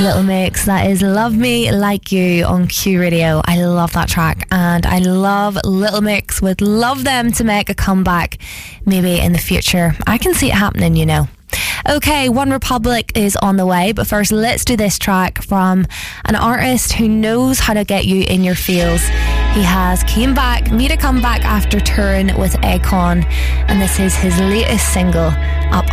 Little Mix, that is Love Me Like You on Q Radio. I love that track, and I love Little Mix. Would love them to make a comeback maybe in the future. I can see it happening, you know. Okay, One Republic is on the way, but first let's do this track from an artist who knows how to get you in your feels. He has made a comeback after touring with Akon, and this is his latest single, Up